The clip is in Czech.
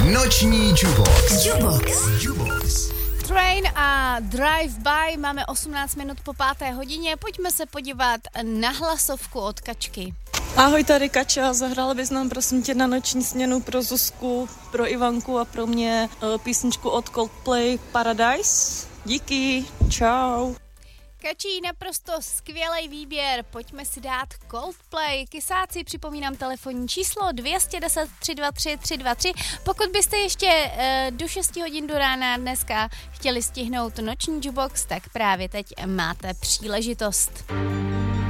Noční Jubox. Train a Drive By, máme 18 minut po 5. hodině, pojďme se podívat na hlasovku od Kačky. Ahoj, tady Kača, zahrála bys nám prosím tě na noční směnu pro Zuzku, pro Ivanku a pro mě písničku od Coldplay Paradise. Díky, čau. Kačí, naprosto skvělý výběr, pojďme si dát Coldplay. Kysáci, připomínám telefonní číslo 210 323 323. Pokud byste ještě do 6 hodin do rána dneska chtěli stihnout noční Jubox, tak právě teď máte příležitost.